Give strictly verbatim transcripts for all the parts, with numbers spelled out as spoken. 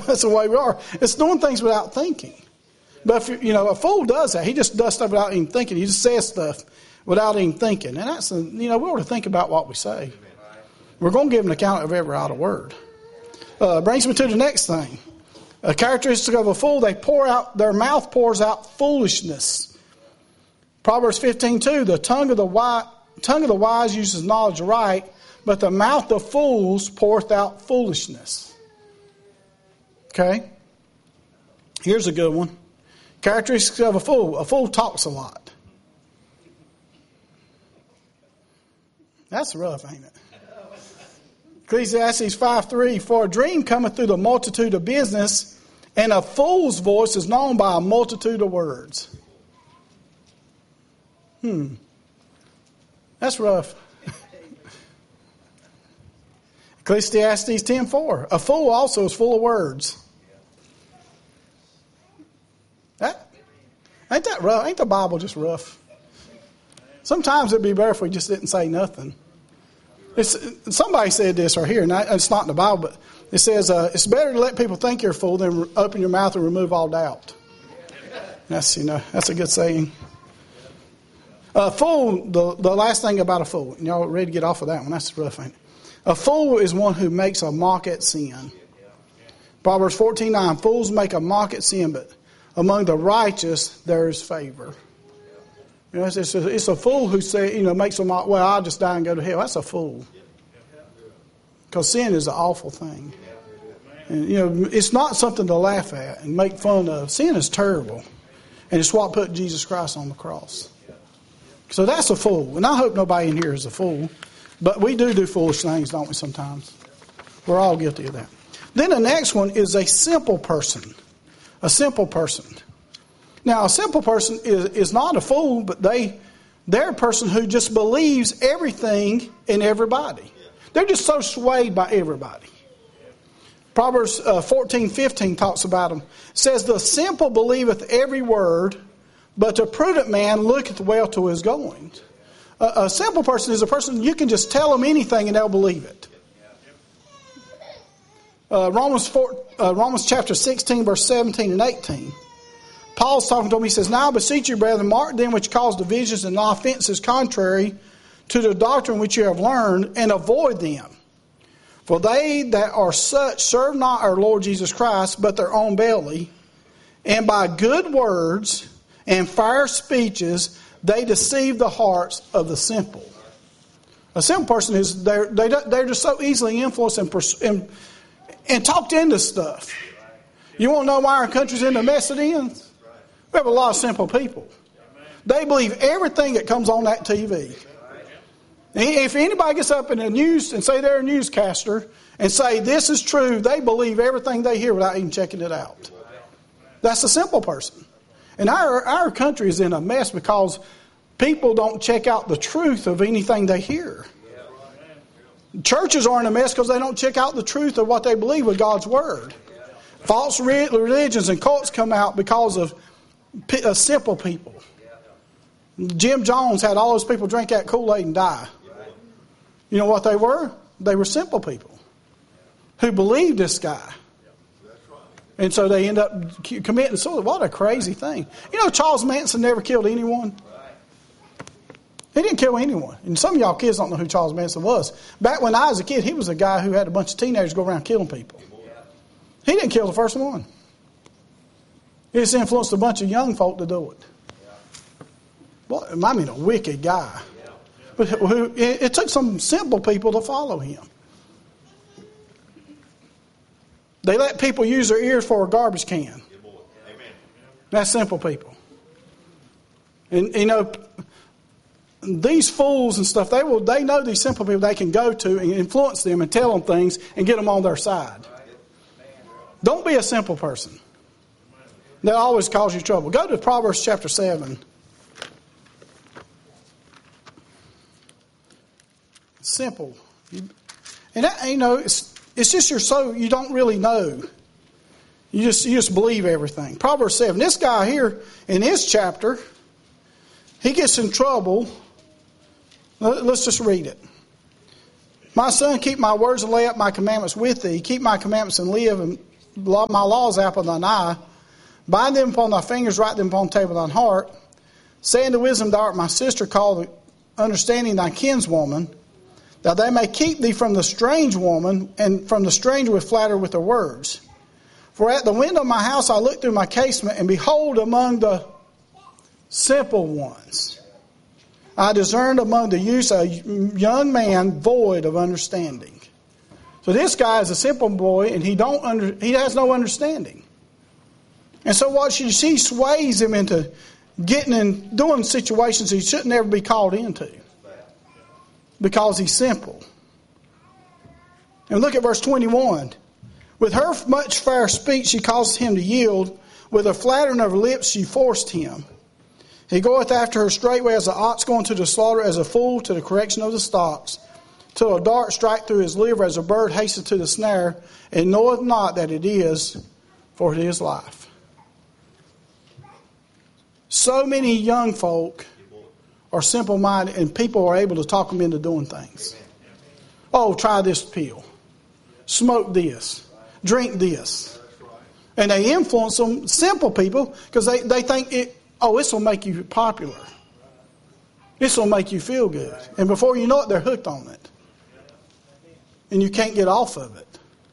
That's the way we are. It's doing things without thinking. But, if you know, a fool does that. He just does stuff without even thinking. He just says stuff without even thinking. And that's, a, you know, we ought to think about what we say. We're going to give an account of every idle word. Uh, brings me to the next thing. A characteristic of a fool, they pour out, their mouth pours out foolishness. Proverbs fifteen two, the tongue of the wise, tongue of the wise uses knowledge right, but the mouth of fools poureth out foolishness. Okay? Here's a good one. Characteristics of a fool. A fool talks a lot. That's rough, ain't it? Ecclesiastes five three, for a dream cometh through the multitude of business, and a fool's voice is known by a multitude of words. Hmm. That's rough. Ecclesiastes ten four, a fool also is full of words. That, ain't that rough? Ain't the Bible just rough? Sometimes it'd be better if we just didn't say nothing. It's, somebody said this right here, and it's not in the Bible, but it says, uh, it's better to let people think you're a fool than open your mouth and remove all doubt. That's, you know, that's a good saying. A fool, the, the last thing about a fool, y'all ready to get off of that one? That's rough, ain't it? A fool is one who makes a mock at sin. Proverbs fourteen nine, fools make a mock at sin, but among the righteous there is favor. You know, it's, it's, a, it's a fool who say, you know, makes a mock, well, I'll just die and go to hell. That's a fool. Because sin is an awful thing. And, you know, it's not something to laugh at and make fun of. Sin is terrible. And it's what put Jesus Christ on the cross. So that's a fool. And I hope nobody in here is a fool. But we do do foolish things, don't we, sometimes? We're all guilty of that. Then the next one is a simple person. A simple person. Now, a simple person is, is not a fool, but they, they're a person who just believes everything in everybody. They're just so swayed by everybody. Proverbs uh, fourteen fifteen talks about them. It says, the simple believeth every word, but the prudent man looketh well to his goings. A, a simple person is a person you can just tell them anything and they'll believe it. Uh, Romans four, uh, Romans chapter sixteen, verse seventeen and eighteen. Paul's talking to him. He says, now I beseech you, brethren, mark them which cause divisions and offenses contrary to the doctrine which you have learned, and avoid them. For they that are such serve not our Lord Jesus Christ, but their own belly. And by good words and fair speeches, they deceive the hearts of the simple. A simple person is, they're, they, they're just so easily influenced and, and, and talked into stuff. You want to know why our country's in the mess it is? We have a lot of simple people. They believe everything that comes on that T V. If anybody gets up in the news and say they're a newscaster and say this is true, they believe everything they hear without even checking it out. That's a simple person. And our, our country is in a mess because people don't check out the truth of anything they hear. Churches are in a mess because they don't check out the truth of what they believe with God's Word. False religions and cults come out because of uh, simple people. Jim Jones had all those people drink that Kool-Aid and die. You know what they were? They were simple people who believed this guy. And so they end up committing suicide. What a crazy thing. You know, Charles Manson never killed anyone. He didn't kill anyone. And some of y'all kids don't know who Charles Manson was. Back when I was a kid, he was a guy who had a bunch of teenagers go around killing people. He didn't kill the first one. He just influenced a bunch of young folk to do it. Well, I mean, a wicked guy. But who, it, it took some simple people to follow him. They let people use their ears for a garbage can. That's simple people. And, you know, these fools and stuff, they will. They know these simple people they can go to and influence them and tell them things and get them on their side. Don't be a simple person. They'll always cause you trouble. Go to Proverbs chapter seven. Simple. And that, you know, it's, it's just you're so, you don't really know. You just, you just believe everything. Proverbs seven. This guy here in this chapter, he gets in trouble. Let's just read it. My son, keep my words and lay up my commandments with thee. Keep my commandments and live, and my laws out of thine eye. Bind them upon thy fingers, write them upon the table of thine heart. Say unto wisdom, thou art my sister, call understanding thy kinswoman, that they may keep thee from the strange woman, and from the stranger with flatter with their words. For at the window of my house I looked through my casement, and behold, among the simple ones I discerned among the youths a young man void of understanding. So this guy is a simple boy, and he don't under, he has no understanding. And so what she, she sways him into getting in, doing situations he shouldn't ever be called into, because he's simple. And look at verse twenty-one. With her much fair speech she caused him to yield. With a flattering of her lips she forced him. He goeth after her straightway as an ox going to the slaughter, as a fool to the correction of the stocks, till a dart strike through his liver, as a bird hasteth to the snare, and knoweth not that it is, for it is life. So many young folk are simple-minded, and people are able to talk them into doing things. Oh, try this pill. Smoke this. Drink this. And they influence them, simple people, because they, they think, it. oh, this will make you popular. This will make you feel good. And before you know it, they're hooked on it. And you can't get off of it.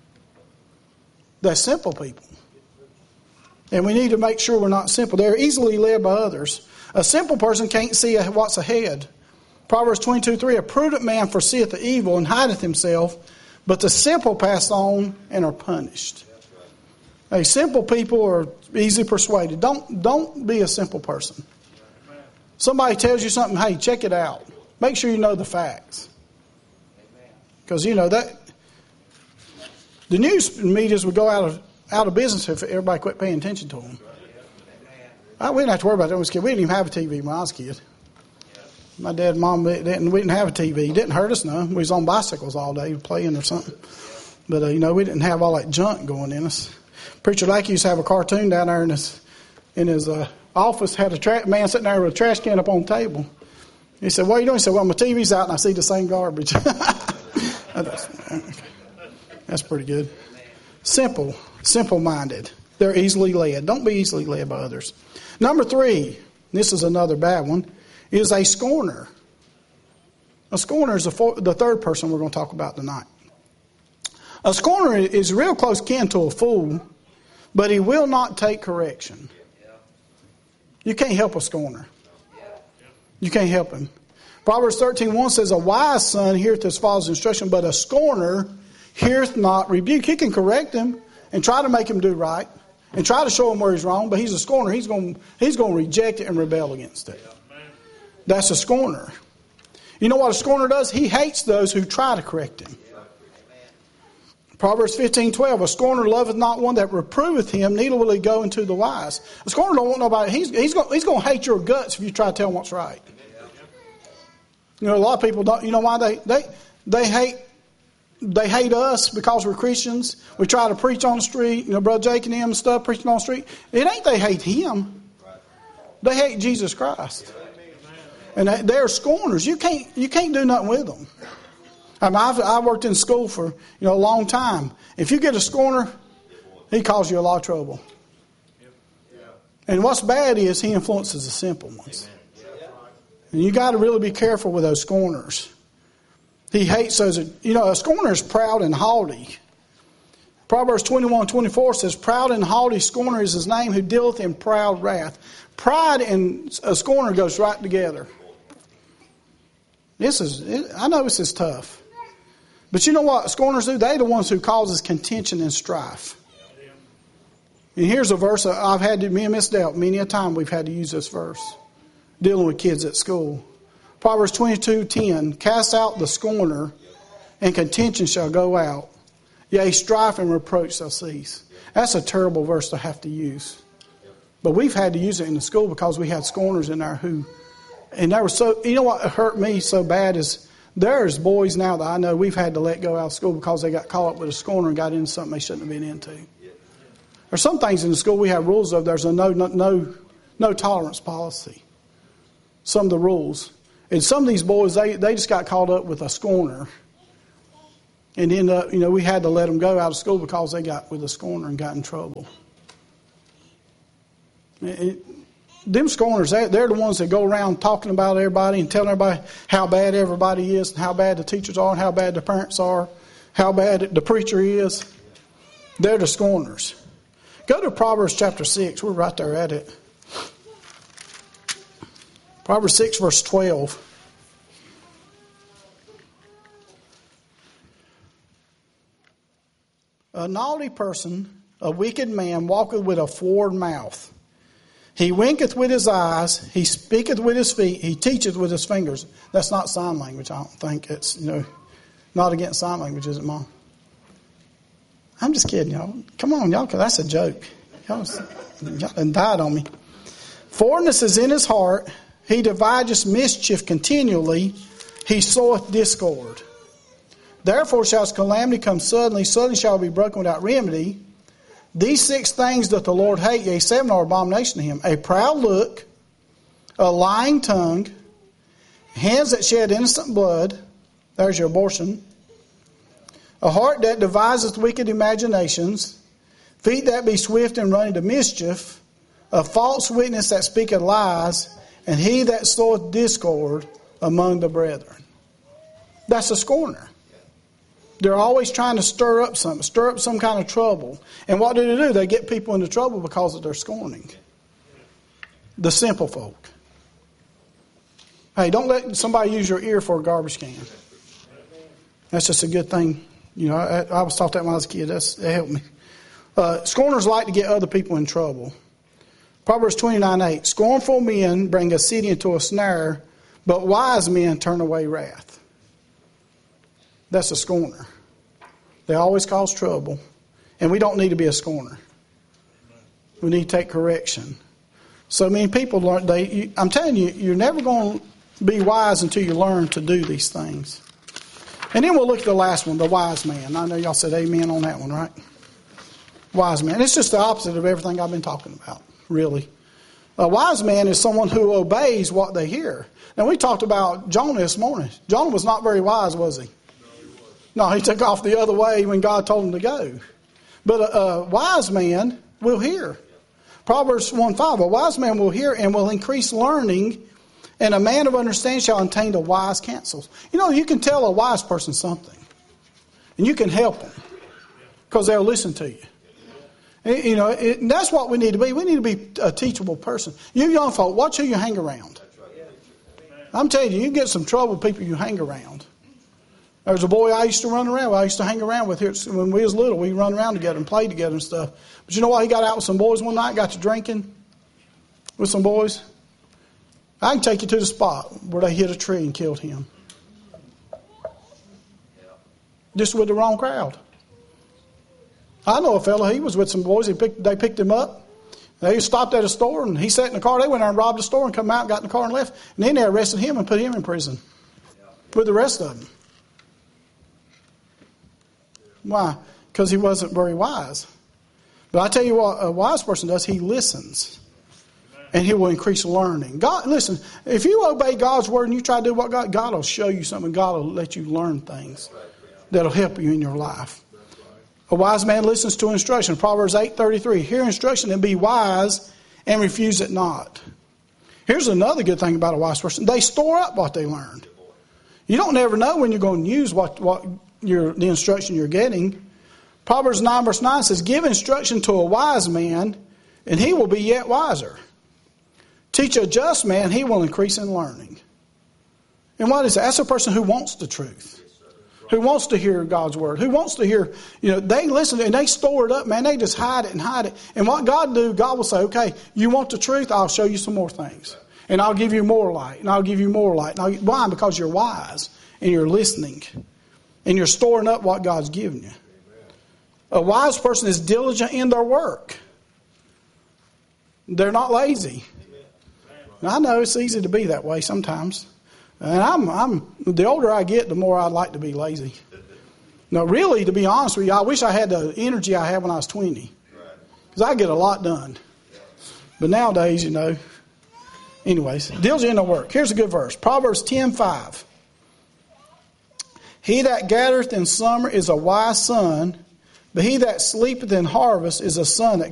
They're simple people. And we need to make sure we're not simple. They're easily led by others. A simple person can't see what's ahead. Proverbs twenty-two three, a prudent man foreseeth the evil and hideth himself, but the simple pass on and are punished. Hey, simple people are easily persuaded. Don't, don't be a simple person. Somebody tells you something, hey, check it out. Make sure you know the facts. Because, you know, that the news medias would go out of out of business if everybody quit paying attention to them. I, we didn't have to worry about that when I was a kid. We didn't even have a T V when I was a kid. My dad and mom didn't. We didn't have a T V. It didn't hurt us none. We was on bicycles all day playing or something. But uh, you know, we didn't have all that junk going in us. Preacher Lake used to have a cartoon down there in his in his uh, office. Had a tra- man sitting there with a trash can up on the table. He said, "What are you doing?" He said, "Well, my T V's out and I see the same garbage." that's, that's pretty good. Simple, simple-minded. They're easily led. Don't be easily led by others. Number three, this is another bad one, is a scorner. A scorner is the, four, the third person we're going to talk about tonight. A scorner is real close kin to a fool, but he will not take correction. You can't help a scorner. You can't help him. Proverbs thirteen one says, a wise son heareth his father's instruction, but a scorner heareth not rebuke. He can correct him and try to make him do right and try to show him where he's wrong, but he's a scorner. He's going, he's going to reject it and rebel against it. That's a scorner. You know what a scorner does? He hates those who try to correct him. Proverbs fifteen twelve, a scorner loveth not one that reproveth him, neither will he go into the wise. A scorner don't want nobody. He's, he's, going, he's going to hate your guts if you try to tell him what's right. You know, a lot of people don't. You know why they they they hate they hate us because we're Christians. We try to preach on the street. You know, Brother Jake and them and stuff preaching on the street. It ain't they hate him. They hate Jesus Christ, and they're scorners. You can't you can't do nothing with them. I mean, I've I worked in school for you know a long time. If you get a scorner, he causes you a lot of trouble. And what's bad is he influences the simple ones. And you got to really be careful with those scorners. He hates those. You know, a scorner is proud and haughty. Proverbs twenty-one twenty-four says, proud and haughty scorner is his name, who dealeth in proud wrath. Pride and a scorner goes right together. This is, I know this is tough. But you know what scorners do? They're the ones who causes contention and strife. And here's a verse I've had to, me and Miss Delt, many a time we've had to use this verse. Dealing with kids at school. Proverbs twenty-two ten, cast out the scorner, and contention shall go out. Yea, strife and reproach shall cease. That's a terrible verse to have to use. But we've had to use it in the school because we had scorners in there who, and they were so, you know what hurt me so bad is there's boys now that I know we've had to let go out of school because they got caught up with a scorner and got into something they shouldn't have been into. There's some things in the school we have rules of. There's a no, no, no, no tolerance policy. Some of the rules. And some of these boys, they, they just got caught up with a scorner. And end up, you know, we had to let them go out of school because they got with a scorner and got in trouble. It, it, them scorners, they, they're the ones that go around talking about everybody and telling everybody how bad everybody is and how bad the teachers are and how bad the parents are, how bad the preacher is. They're the scorners. Go to Proverbs chapter six. We're right there at it. Proverbs six, verse twelve. A naughty person, a wicked man, walketh with a forward mouth. He winketh with his eyes, he speaketh with his feet, he teacheth with his fingers. That's not sign language, I don't think. It's, you know, not against sign language, is it, Mom? I'm just kidding, y'all. Come on, y'all, because that's a joke. Y'all, y'all done died on me. Forwardness is in his heart. He deviseth mischief continually. He soweth discord. Therefore shall his calamity come suddenly. Suddenly shall be broken without remedy. These six things doth the Lord hate, yea, seven are abomination to him. A proud look, a lying tongue, hands that shed innocent blood. There's your abortion. A heart that deviseth wicked imaginations. Feet that be swift and running to mischief. A false witness that speaketh lies. And he that soweth discord among the brethren. That's a scorner. They're always trying to stir up something, stir up some kind of trouble. And what do they do? They get people into trouble because of their scorning. The simple folk. Hey, don't let somebody use your ear for a garbage can. That's just a good thing. You know, I, I was taught that when I was a kid. That's, that helped me. Uh, scorners like to get other people in trouble. Proverbs twenty-nine eight. Scornful men bring a city into a snare, but wise men turn away wrath. That's a scorner. They always cause trouble. And we don't need to be a scorner. We need to take correction. So many people learn. They, you, I'm telling you, you're never going to be wise until you learn to do these things. And then we'll look at the last one, the wise man. I know y'all said amen on that one, right? Wise man. It's just the opposite of everything I've been talking about, really. A wise man is someone who obeys what they hear. Now, we talked about Jonah this morning. Jonah was not very wise, was he? No, he took off the other way when God told him to go. But a, a wise man will hear. Proverbs one five, a wise man will hear and will increase learning, and a man of understanding shall attain to wise counsels. You know, you can tell a wise person something, and you can help them because they'll listen to you. You know, it, that's what we need to be. We need to be a teachable person. You young folk, watch who you hang around. I'm telling you, you get some trouble with people you hang around. There's a boy I used to run around with. I used to hang around with here when we was little. We run around together and play together and stuff. But you know what? He got out with some boys one night, got to drinking with some boys. I can take you to the spot where they hit a tree and killed him. Just with the wrong crowd. I know a fellow, he was with some boys. He picked, they picked him up. They stopped at a store and he sat in the car. They went there and robbed the store and come out and got in the car and left. And then they arrested him and put him in prison with the rest of them. Why? Because he wasn't very wise. But I tell you what a wise person does, he listens. And he will increase learning. God, listen, if you obey God's word and you try to do what God, God will show you something. God will let you learn things that'll help you in your life. A wise man listens to instruction. Proverbs eight thirty-three. Hear instruction and be wise and refuse it not. Here's another good thing about a wise person. They store up what they learned. You don't never know when you're going to use what, what your, the instruction you're getting. Proverbs nine verse nine says, give instruction to a wise man and he will be yet wiser. Teach a just man, he will increase in learning. And what is that? That's a person who wants the truth. Who wants to hear God's word. Who wants to hear, you know, they listen and they store it up, man. They just hide it and hide it. And what God do, God will say, okay, you want the truth? I'll show you some more things. And I'll give you more light. And I'll give you more light. And I'll, why? Because you're wise and you're listening. And you're storing up what God's given you. A wise person is diligent in their work. They're not lazy. And I know it's easy to be that way sometimes. And I'm, I'm, the older I get, the more I'd like to be lazy. No, really, to be honest with you, I wish I had the energy I had when I was twenty. Because I get a lot done. But nowadays, you know. Anyways, diligent in their work. Here's a good verse. Proverbs ten five. He that gathereth in summer is a wise son, but he that sleepeth in harvest is a son that